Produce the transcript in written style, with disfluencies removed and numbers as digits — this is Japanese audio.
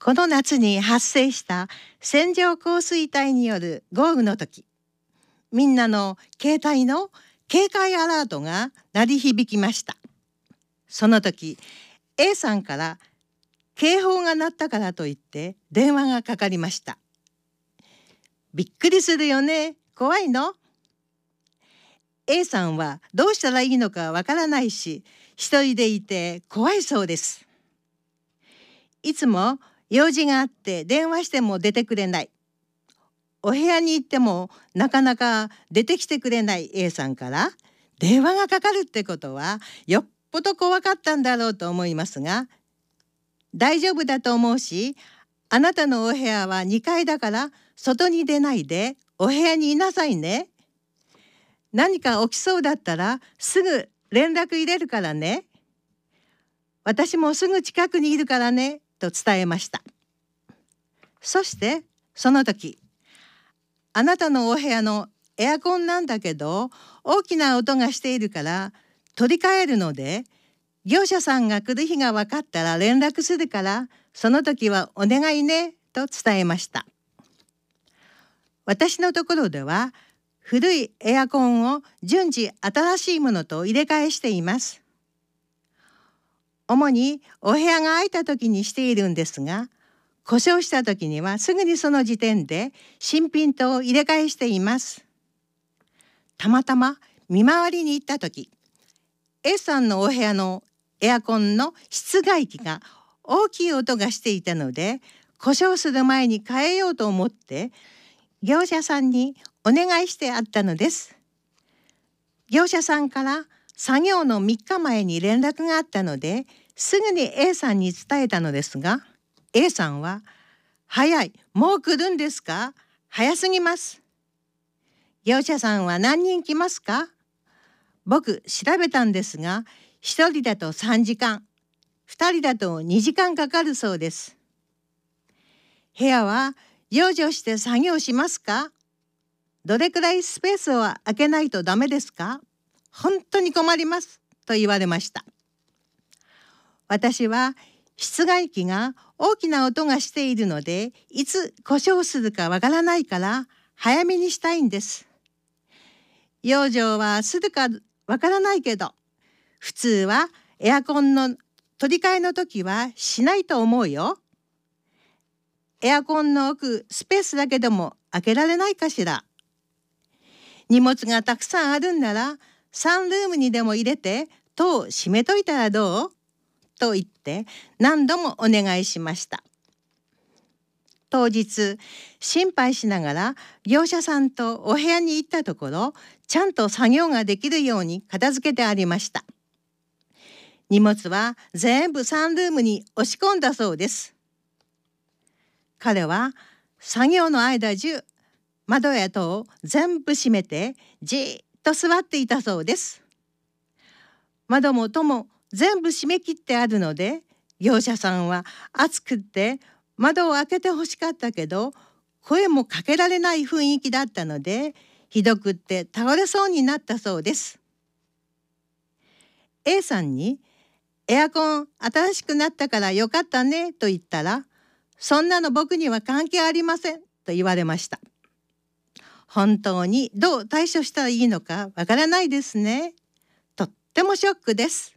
この夏に発生した線状降水帯による豪雨の時、みんなの携帯の警戒アラートが鳴り響きました。その時 A さんから警報が鳴ったからといって電話がかかりました。びっくりするよね。怖いの？ A さんはどうしたらいいのかわからないし、一人でいて怖いそうです。いつも用事があって電話しても出てくれない。お部屋に行ってもなかなか出てきてくれない A さんから電話がかかるってことはよっぽど怖かったんだろうと思いますが、大丈夫だと思うし、あなたのお部屋は2階だから外に出ないでお部屋にいなさいね。何か起きそうだったらすぐ連絡入れるからね。私もすぐ近くにいるからねと伝えました。そしてその時、あなたのお部屋のエアコンなんだけど大きな音がしているから取り替えるので、業者さんが来る日が分かったら連絡するからその時はお願いねと伝えました。私のところでは古いエアコンを順次新しいものと入れ替えしています。主にお部屋が空いた時にしているんですが、故障した時にはすぐにその時点で新品と入れ替えしています。たまたま見回りに行った時、A さんのお部屋のエアコンの室外機が大きい音がしていたので、故障する前に変えようと思って業者さんにお願いしてあったのです。業者さんから作業の3日前に連絡があったので、すぐに A さんに伝えたのですが、A さんは早い、もう来るんですか？早すぎます。業者さんは何人来ますか？僕調べたんですが、1人だと3時間、2人だと2時間かかるそうです。部屋は養生して作業しますか？どれくらいスペースを空けないとダメですか？本当に困りますと言われました。私は室外機が大きな音がしているので、いつ故障するかわからないから早めにしたいんです。養生はするかわからないけど、普通はエアコンの取り替えの時はしないと思うよ。エアコンの奥スペースだけでも開けられないかしら。荷物がたくさんあるんならサンルームにでも入れて戸を閉めといたらどう？と言って何度もお願いしました。当日心配しながら業者さんとお部屋に行ったところ、ちゃんと作業ができるように片付けてありました。荷物は全部サンルームに押し込んだそうです。彼は作業の間中窓や戸を全部閉めてじーっと座っていたそうです。窓も戸も全部閉め切ってあるので、業者さんは暑くって窓を開けてほしかったけど声もかけられない雰囲気だったので、ひどくって倒れそうになったそうです。A さんにエアコン新しくなったからよかったねと言ったら、そんなの僕には関係ありませんと言われました。本当にどう対処したらいいのかわからないですね。とってもショックです。